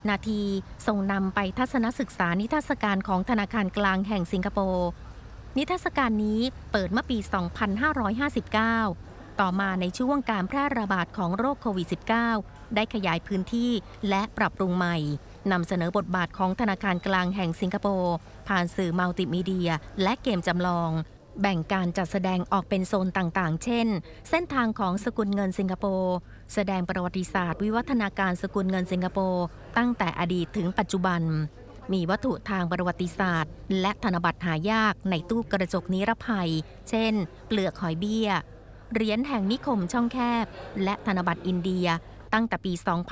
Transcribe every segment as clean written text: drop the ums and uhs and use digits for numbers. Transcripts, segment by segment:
นาทีส่งนำไปทัศนศึกษานิทรรศการของธนาคารกลางแห่งสิงคโปร์นิทรรศการนี้เปิดเมื่อปี 2559 ต่อมาในช่วงการแพร่ระบาดของโรคโควิด -19 ได้ขยายพื้นที่และปรับปรุงใหม่นำเสนอบทบาทของธนาคารกลางแห่งสิงคโปร์ผ่านสื่อมัลติมีเดียและเกมจำลองแบ่งการจัดแสดงออกเป็นโซนต่างๆเช่นเส้นทางของสกุลเงินสิงคโปร์แสดงประวัติศาสตร์วิวัฒนาการสกุลเงินสิงคโปร์ตั้งแต่อดีตถึงปัจจุบันมีวัตถุทางประวัติศาสตร์และธนบัตรหายากในตู้กระจกนิรภัยเช่นเปลือกหอยเบี้ยเหรียญแห่งนิคมช่องแคบและธนบัตรอินเดียตั้งแต่ปี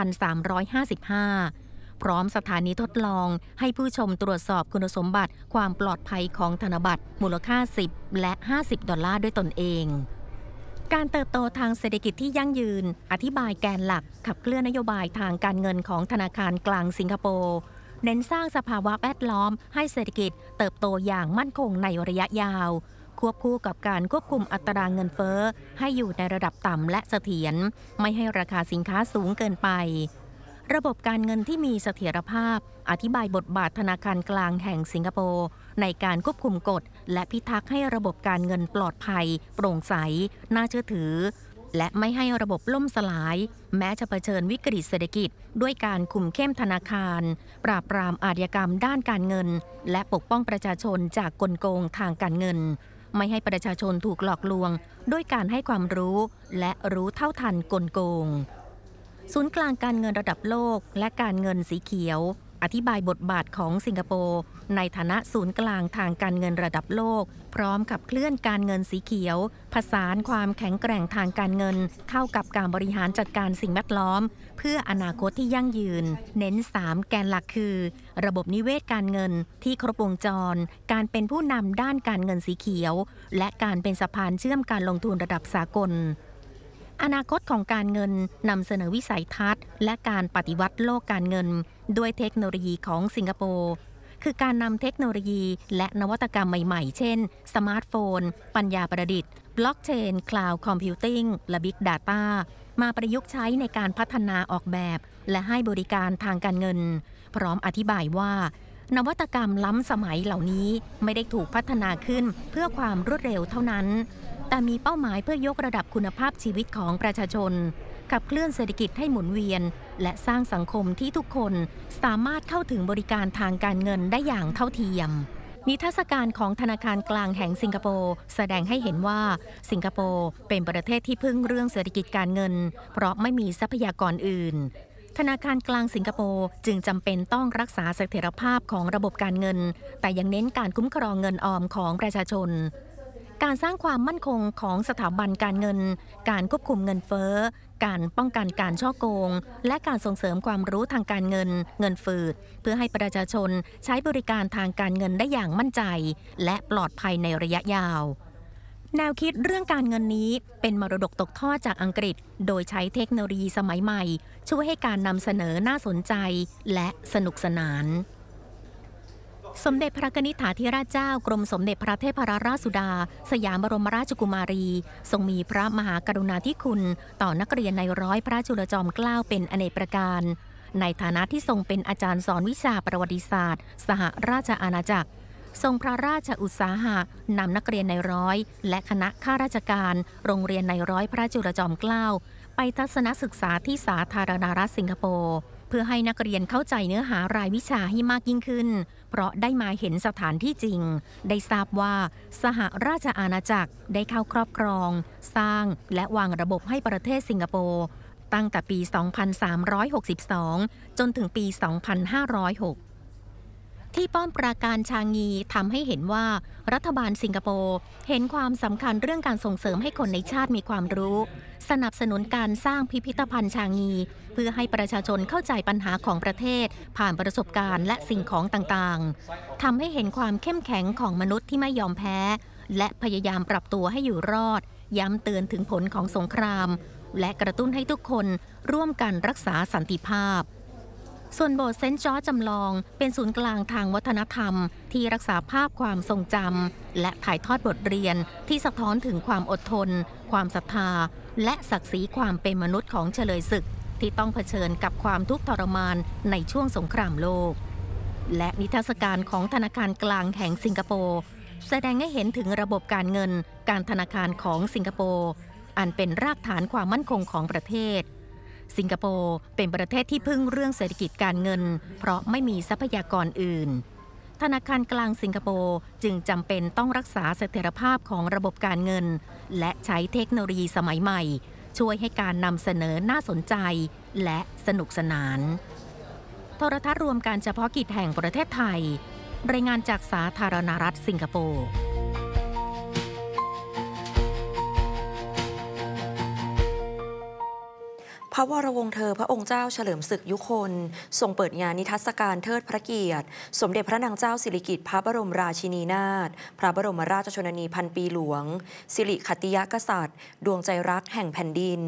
2355 พร้อมสถานีทดลองให้ผู้ชมตรวจสอบคุณสมบัติความปลอดภัยของธนบัตรมูลค่า10และ50 ดอลลาร์ด้วยตนเองการเติบโตทางเศรษฐกิจที่ยั่งยืนอธิบายแกนหลักขับเคลื่อนนโยบายทางการเงินของธนาคารกลางสิงคโปร์เน้นสร้างสภาวะแวดล้อมให้เศรษฐกิจเติบโตอย่างมั่นคงในระยะยาวควบคู่กับการควบคุมอัตราเงินเฟ้อให้อยู่ในระดับต่ำและเสถียรไม่ให้ราคาสินค้าสูงเกินไประบบการเงินที่มีเสถียรภาพอธิบายบทบาทธนาคารกลางแห่งสิงคโปร์ในการควบคุมกฎและพิทักษ์ให้ระบบการเงินปลอดภัยโปร่งใสน่าเชื่อถือและไม่ให้ระบบล่มสลายแม้จะเผชิญวิกฤตเศรษฐกิจด้วยการคุมเข้มธนาคารปราบปรามอาชญากรรมด้านการเงินและปกป้องประชาชนจากกลโกงทางการเงินไม่ให้ประชาชนถูกหลอกลวงด้วยการให้ความรู้และรู้เท่าทันกลโกงศูนย์กลางการเงินระดับโลกและการเงินสีเขียวอธิบายบทบาทของสิงคโปร์ในฐานะศูนย์กลางทางการเงินระดับโลกพร้อมขับเคลื่อนการเงินสีเขียวผสานความแข็งแกร่งทางการเงินเข้ากับการบริหารจัดการสิ่งแวดล้อมเพื่ออนาคตที่ยั่งยืนเน้น3แกนหลักคือระบบนิเวศการเงินที่ครบวงจรการเป็นผู้นำด้านการเงินสีเขียวและการเป็นสะพานเชื่อมการลงทุนระดับสากลอนาคตของการเงินนำเสนอวิสัยทัศน์และการปฏิวัติโลกการเงินด้วยเทคโนโลยีของสิงคโปร์คือการนำเทคโนโลยีและนวัตกรรมใหม่ๆเช่นสมาร์ทโฟนปัญญาประดิษฐ์บล็อกเชนคลาวด์คอมพิวติ้งและบิ๊กดาต้ามาประยุกต์ใช้ในการพัฒนาออกแบบและให้บริการทางการเงินพร้อมอธิบายว่านวัตกรรมล้ำสมัยเหล่านี้ไม่ได้ถูกพัฒนาขึ้นเพื่อความรวดเร็วเท่านั้นแต่มีเป้าหมายเพื่อยกระดับคุณภาพชีวิตของประชาชนขับเคลื่อนเศรษฐกิจให้หมุนเวียนและสร้างสังคมที่ทุกคนสามารถเข้าถึงบริการทางการเงินได้อย่างเท่าเทียมนิทรรศการของธนาคารกลางแห่งสิงคโปร์แสดงให้เห็นว่าสิงคโปร์เป็นประเทศที่พึ่งเรื่องเศรษฐกิจการเงินเพราะไม่มีทรัพยากรอื่นธนาคารกลางสิงคโปร์จึงจำเป็นต้องรักษาเสถียรภาพของระบบการเงินแต่ยังเน้นการคุ้มครองเงินออมของประชาชนการสร้างความมั่นคงของสถาบันการเงินการควบคุมเงินเฟ้อการป้องกันการฉ้อโกงและการส่งเสริมความรู้ทางการเงินเงินฝืดเพื่อให้ประชาชนใช้บริการทางการเงินได้อย่างมั่นใจและปลอดภัยในระยะยาวแนวคิดเรื่องการเงินนี้เป็นมรดกตกทอดจากอังกฤษโดยใช้เทคโนโลยีสมัยใหม่ช่วยให้การนำเสนอน่าสนใจและสนุกสนานสมเด็จพระนิธิถาธิราชเจ้ากรมสมเด็จพระเทพรัตนราชสุดาสยามบรมราชกุมารีทรงมีพระมหากรุณาธิคุณต่อนักเรียนในร้อยพระจุลจอมเกล้าเป็นอเนกประการในฐานะที่ทรงเป็นอาจารย์สอนวิชาประวัติศาสตร์สหราชอาณาจักรทรงพระราชอุตสาหะนำนักเรียนในร้อยและคณะข้าราชการโรงเรียนในร้อยพระจุลจอมเกล้าไปทัศนศึกษาที่สาธารณรัฐสิงคโปร์เพื่อให้นักเรียนเข้าใจเนื้อหารายวิชาให้มากยิ่งขึ้นเพราะได้มาเห็นสถานที่จริงได้ทราบว่าสหราชอาณาจักรได้เข้าครอบครองสร้างและวางระบบให้ประเทศสิงคโปร์ตั้งแต่ปี 2362 จนถึงปี 2506ที่ป้อมปราการชางงีทำให้เห็นว่ารัฐบาลสิงคโปร์เห็นความสำคัญเรื่องการส่งเสริมให้คนในชาติมีความรู้สนับสนุนการสร้างพิพิธภัณฑ์ชางงีเพื่อให้ประชาชนเข้าใจปัญหาของประเทศผ่านประสบการณ์และสิ่งของต่างๆทำให้เห็นความเข้มแข็งของมนุษย์ที่ไม่ยอมแพ้และพยายามปรับตัวให้อยู่รอดย้ำเตือนถึงผลของสงครามและกระตุ้นให้ทุกคนร่วมกันรักษาสันติภาพส่วนโบสถ์เซนต์จอร์จจำลองเป็นศูนย์กลางทางวัฒนธรรมที่รักษาภาพความทรงจำและถ่ายทอดบทเรียนที่สะท้อนถึงความอดทนความศรัทธาและศักดิ์ศรีความเป็นมนุษย์ของเฉลยศึกที่ต้องเผชิญกับความทุกข์ทรมานในช่วงสงครามโลกและนิทรรศการของธนาคารกลางแห่งสิงคโปร์แสดงให้เห็นถึงระบบการเงินการธนาคารของสิงคโปร์อันเป็นรากฐานความมั่นคงของประเทศสิงคโปร์เป็นประเทศที่พึ่งเรื่องเศรษฐกิจการเงินเพราะไม่มีทรัพยากรอื่นธนาคารกลางสิงคโปร์จึงจำเป็นต้องรักษาเสถียรภาพของระบบการเงินและใช้เทคโนโลยีสมัยใหม่ช่วยให้การนำเสนอน่าสนใจและสนุกสนานโทรทัศน์รวมการเฉพาะกิจแห่งประเทศไทยรายงานจากสาธารณรัฐสิงคโปร์พระวรวงศ์เธอพระองค์เจ้าเฉลิมศึกยุคนทรงเปิดงานนิทรรศการเทิดพระเกียรติสมเด็จพระนางเจ้าสิริกิติ์พระบรมราชินีนาถพระบรมราชชนนีพันปีหลวงสิริขัตติยกษัตริย์ดวงใจรักแห่งแผ่นดิน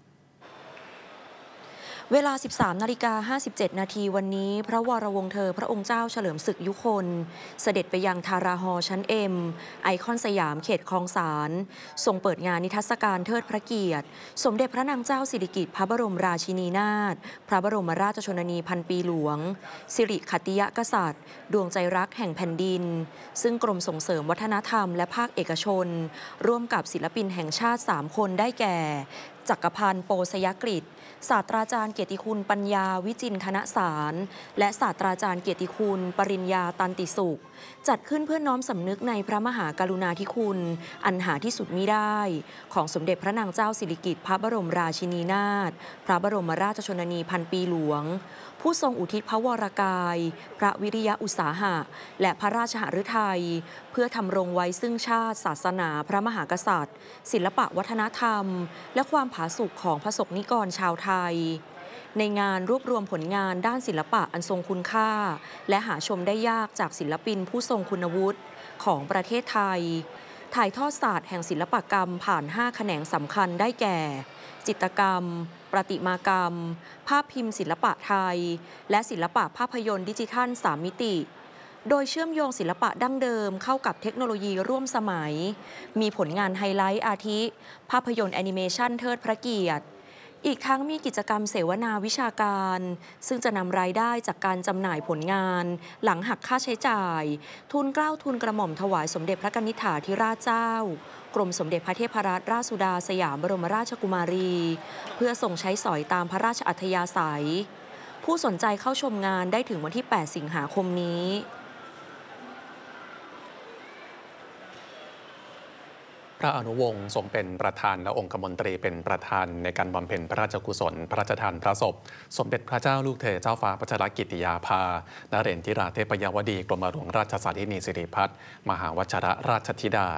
เวลา 13:57 นาทีวันนี้พระวรวงศ์เธอพระองค์เจ้าเฉลิมศึกยุคนเสด็จไปยังทาราฮอลล์ชั้น M ไอคอนสยามเขตคลองสานทรงเปิดงานนิทรรศการเทิดพระเกียรติสมเด็จพระนางเจ้าสิริกิติ์พระบรมราชินีนาถพระบรมราชชนนีพันปีหลวงสิริขัตติยกษัตริย์ดวงใจรักแห่งแผ่นดินซึ่งกรมส่งเสริมวัฒนธรรมและภาคเอกชนร่วมกับศิลปินแห่งชาติ3คนได้แก่จักรพันธ์โปสยกฤษศาสตราจารย์เกียรติคุณปัญญาวิจินทนสารและศาสตราจารย์เกียรติคุณปริญญาตันติสุขจัดขึ้นเพื่อน้อมสำนึกในพระมหากรุณาธิคุณอันหาที่สุดมิได้ของสมเด็จพระนางเจ้าสิริกิติ์พระบรมราชินีนาถพระบรมราชชนนีพันปีหลวงผู้ทรงอุทิศพระวรกายพระวิริยะอุตสาหะและพระราชหฤทัยเพื่อทำรงไว้ซึ่งชาติศาสนาพระมหากษัตริย์ศิลปะวัฒนธรรมและความผาสุกของพระสงฆ์นิกรชาวไทยในงานรวบรวมผลงานด้านศิลปะอันทรงคุณค่าและหาชมได้ยากจากศิลปินผู้ทรงคุณวุฒิของประเทศไทยถ่ายทอดศาสตร์แห่งศิลปกรรมผ่าน5แขนงสำคัญได้แก่จิตรกรรมประติมากรรมภาพพิมพ์ศิลปะไทยและศิลปะภาพยนตร์ดิจิทัล3มิติโดยเชื่อมโยงศิลปะดั้งเดิมเข้ากับเทคโนโลยีร่วมสมัยมีผลงานไฮไลท์อาทิภาพยนตร์แอนิเมชันเทิดพระเกียรติอีกทั้งมีกิจกรรมเสวนาวิชาการซึ่งจะนำรายได้จากการจำหน่ายผลงานหลังหักค่าใช้จ่ายทุนเกล้าทุนกระหม่อมถวายสมเด็จพระกนิษฐาธิราชเจ้ากรมสมเด็จพระเทพรัตนราชสุดาสยามบรมราชกุมารีเพื่อส่งใช้สอยตามพระราชอัธยาศัยผู้สนใจเข้าชมงานได้ถึงวันที่ 8 สิงหาคมนี้พระอนุวงศ์ทรงเป็นประธานและองคมนตรีเป็นประธานในการบำเพ็ญพระราชกุศลพระราชทานพระศพสมเด็จพระเจ้าลูกเธอเจ้าฟ้าพัชรกิติยาภานเรศธิราเทพยวดีกรมหลวงราชสาธินีสิริพัฒน์มหาวชรราชธิดา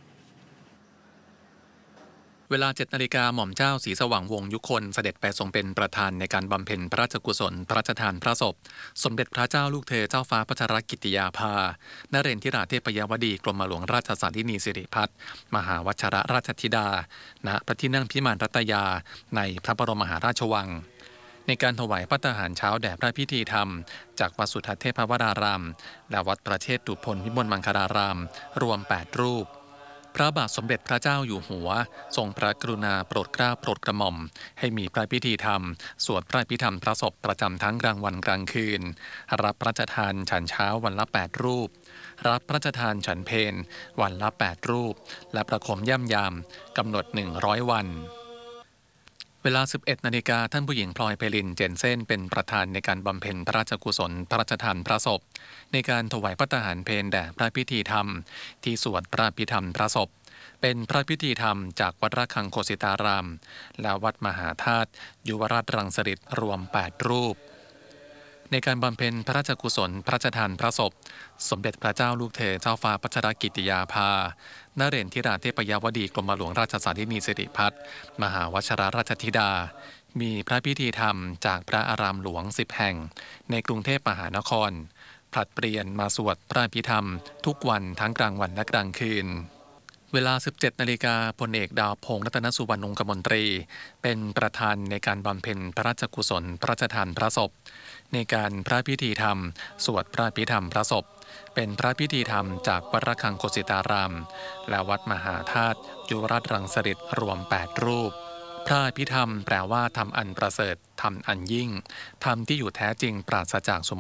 เวลา 7 นาฬิกาหม่อมเจ้าศรีสว่างวงศ์ยุคนเสด็จไปทรงเป็นประธานในการบำเพ็ญพระราชกุศลพระราชทานพระศพสมเด็จพระเจ้าลูกเธอเจ้าฟ้าพัชรกิติยาภานเรศธิราเทพยวดีกรมหลวงราชสาธินีสิริพัฒน์มหาวชรราชธิดาณพระที่นั่งพิมานรัตยาในพระบรมมหาราชวังในการถวายภัตตาหารเช้าแด่พระพิธีธรรมจากวัดสุทัศน์เทพวรารามและวัดประเชษฐุพนวิมลมังคลารามรวม8รูปพระบาทสมเด็จพระเจ้าอยู่หัวทรงพระกรุณาโปรดเกล้าโปรดกระหม่อมให้มีพระพิธีธรรมสวดพระพิธรรมพระศพประจำทั้งกลางวันกลางคืนรับพระราชทานฉันเช้าวันละ8รูปรับพระราชทานฉันเพลวันละ8รูปและประคมย่ำยามกำหนด100วันเวลา 11 นาฬิกาท่านผู้หญิงพลอยไพลินเจนเซ่นเป็นประธานในการบำเพ็ญพระราชกุศลพระราชทานพระศพในการถวายภัตตาหารเพลแด่พระพิธีธรรมที่สวดพระพิธรรมพระศพเป็นพระพิธีธรรมจากวัดระฆังโคสิตารามและวัดมหาธาตุยุวราชรังสฤษฎ์รวม8รูปในการบำเพ็ญพระราชกุศลพระราชทานพระศพสมเด็จพระเจ้าลูกเธอเจ้าฟ้าพัชรกิติยาภานเรศธิราเทพยวดีกรมหลวงราชสาธินีสิริพัฒน์มหาวชรราชธิดามีพระพิธีธรรมจากพระอารามหลวง10แห่งในกรุงเทพมหานครผลัดเปลี่ยนมาสวดพระพิธรรมทุกวันทั้งกลางวันและกลางคืนเวลา 17 นาฬิกาพลเอกดาวพงษ์รัตนสุวรรณองคมนตรีเป็นประธานในการบำเพ็ญพระราชกุศลพระราชทานพระศพในการพระพิธีธรรมสวดพระพิธรรมพระศพเป็นพระพิธีธรรมจากวัดระฆังโคสิตารามและวัดมหาธาตุยุวราชรังสฤษฎ์รวม8รูปพระอภิธรรมแปลว่าธรรมอันประเสริฐธรรมอันยิ่งธรรมที่อยู่แท้จริงปราศจากสม